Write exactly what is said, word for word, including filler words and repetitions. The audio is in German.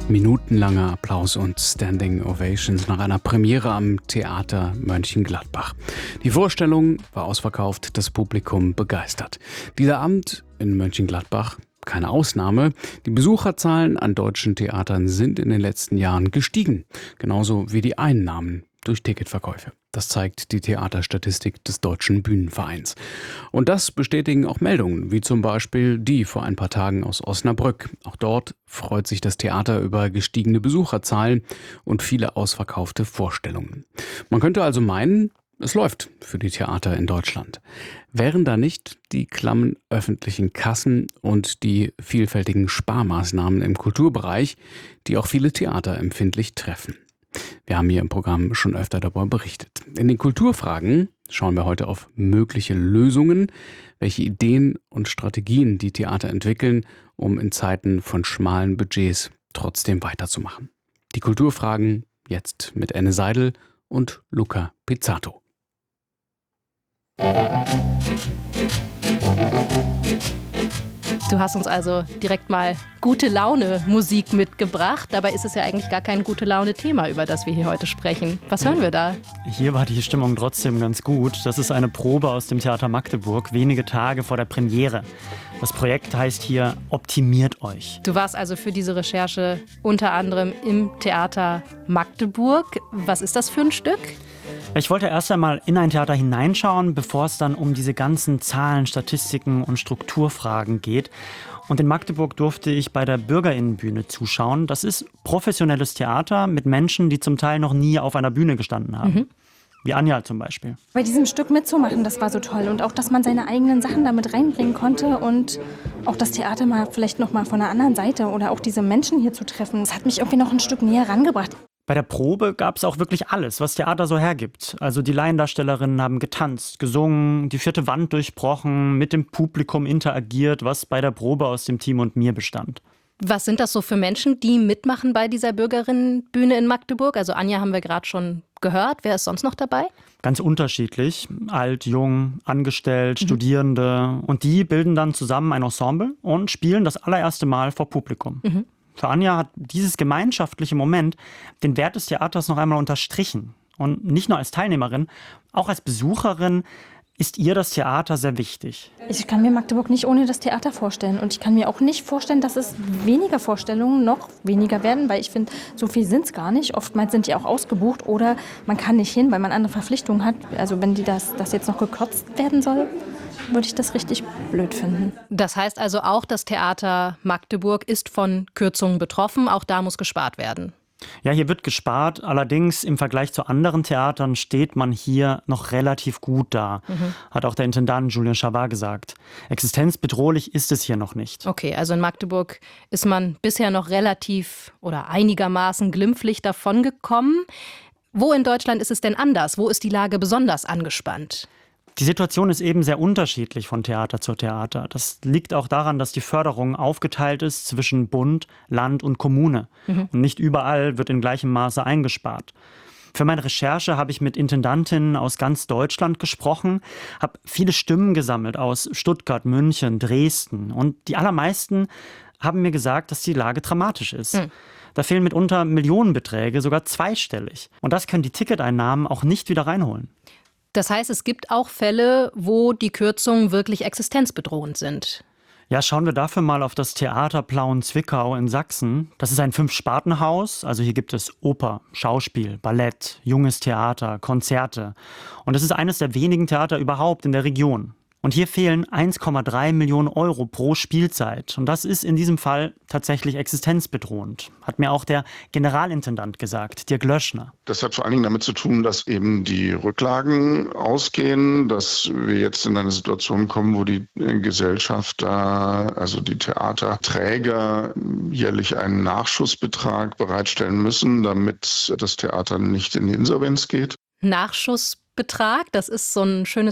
Minutenlanger Applaus und Standing Ovations nach einer Premiere am Theater Mönchengladbach. Die Vorstellung war ausverkauft, das Publikum begeistert. Dieser Abend in Mönchengladbach keine Ausnahme. Die Besucherzahlen an deutschen Theatern sind in den letzten Jahren gestiegen, genauso wie die Einnahmen durch Ticketverkäufe. Das zeigt die Theaterstatistik des Deutschen Bühnenvereins. Und das bestätigen auch Meldungen, wie zum Beispiel die vor ein paar Tagen aus Osnabrück. Auch dort freut sich das Theater über gestiegene Besucherzahlen und viele ausverkaufte Vorstellungen. Man könnte also meinen, es läuft für die Theater in Deutschland. Wären da nicht die klammen öffentlichen Kassen und die vielfältigen Sparmaßnahmen im Kulturbereich, die auch viele Theater empfindlich treffen? Wir haben hier im Programm schon öfter darüber berichtet. In den Kulturfragen schauen wir heute auf mögliche Lösungen, welche Ideen und Strategien die Theater entwickeln, um in Zeiten von schmalen Budgets trotzdem weiterzumachen. Die Kulturfragen jetzt mit Anne Seidel und Luca Pizzato. Du hast uns also direkt mal gute Laune Musik mitgebracht. Dabei ist es ja eigentlich gar kein gute Laune Thema, über das wir hier heute sprechen. Was hören wir da? Hier war die Stimmung trotzdem ganz gut. Das ist eine Probe aus dem Theater Magdeburg, wenige Tage vor der Premiere. Das Projekt heißt hier Optimiert euch. Du warst also für diese Recherche unter anderem im Theater Magdeburg. Was ist das für ein Stück? Ich wollte erst einmal in ein Theater hineinschauen, bevor es dann um diese ganzen Zahlen, Statistiken und Strukturfragen geht. Und in Magdeburg durfte ich bei der Bürgerinnenbühne zuschauen. Das ist professionelles Theater mit Menschen, die zum Teil noch nie auf einer Bühne gestanden haben. Mhm. Wie Anja zum Beispiel. Bei diesem Stück mitzumachen, das war so toll. Und auch, dass man seine eigenen Sachen damit reinbringen konnte und auch das Theater mal vielleicht noch mal von einer anderen Seite oder auch diese Menschen hier zu treffen. Das hat mich irgendwie noch ein Stück näher rangebracht. Bei der Probe gab es auch wirklich alles, was Theater so hergibt. Also die Laiendarstellerinnen haben getanzt, gesungen, die vierte Wand durchbrochen, mit dem Publikum interagiert, was bei der Probe aus dem Team und mir bestand. Was sind das so für Menschen, die mitmachen bei dieser Bürgerinnenbühne in Magdeburg? Also Anja haben wir gerade schon gehört. Wer ist sonst noch dabei? Ganz unterschiedlich. Alt, jung, angestellt, Mhm. Studierende. Und die bilden dann zusammen ein Ensemble und spielen das allererste Mal vor Publikum. Mhm. Für Anja hat dieses gemeinschaftliche Moment den Wert des Theaters noch einmal unterstrichen. Und nicht nur als Teilnehmerin, auch als Besucherin ist ihr das Theater sehr wichtig. Ich kann mir Magdeburg nicht ohne das Theater vorstellen. Und ich kann mir auch nicht vorstellen, dass es weniger Vorstellungen noch weniger werden, weil ich finde, so viel sind es gar nicht. Oftmals sind die auch ausgebucht oder man kann nicht hin, weil man andere Verpflichtungen hat. Also wenn die das, das jetzt noch gekürzt werden soll, würde ich das richtig blöd finden. Das heißt also auch, das Theater Magdeburg ist von Kürzungen betroffen. Auch da muss gespart werden. Ja, hier wird gespart. Allerdings im Vergleich zu anderen Theatern steht man hier noch relativ gut da, Mhm. hat auch der Intendant Julien Chavard gesagt. Existenzbedrohlich ist es hier noch nicht. Okay, also in Magdeburg ist man bisher noch relativ oder einigermaßen glimpflich davongekommen. Wo in Deutschland ist es denn anders? Wo ist die Lage besonders angespannt? Die Situation ist eben sehr unterschiedlich von Theater zu Theater. Das liegt auch daran, dass die Förderung aufgeteilt ist zwischen Bund, Land und Kommune. Mhm. Und nicht überall wird in gleichem Maße eingespart. Für meine Recherche habe ich mit Intendantinnen aus ganz Deutschland gesprochen, habe viele Stimmen gesammelt aus Stuttgart, München, Dresden. Und die allermeisten haben mir gesagt, dass die Lage dramatisch ist. Mhm. Da fehlen mitunter Millionenbeträge, sogar zweistellig. Und das können die Ticketeinnahmen auch nicht wieder reinholen. Das heißt, es gibt auch Fälle, wo die Kürzungen wirklich existenzbedrohend sind. Ja, schauen wir dafür mal auf das Theater Plauen-Zwickau in Sachsen. Das ist ein Fünf-Sparten-Haus. Also hier gibt es Oper, Schauspiel, Ballett, junges Theater, Konzerte. Und es ist eines der wenigen Theater überhaupt in der Region. Und hier fehlen eins Komma drei Millionen Euro pro Spielzeit. Und das ist in diesem Fall tatsächlich existenzbedrohend, hat mir auch der Generalintendant gesagt, Dirk Löschner. Das hat vor allen Dingen damit zu tun, dass eben die Rücklagen ausgehen, dass wir jetzt in eine Situation kommen, wo die Gesellschaft, da, also die Theaterträger, jährlich einen Nachschussbetrag bereitstellen müssen, damit das Theater nicht in die Insolvenz geht. Nachschussbetrag, das ist so ein schönes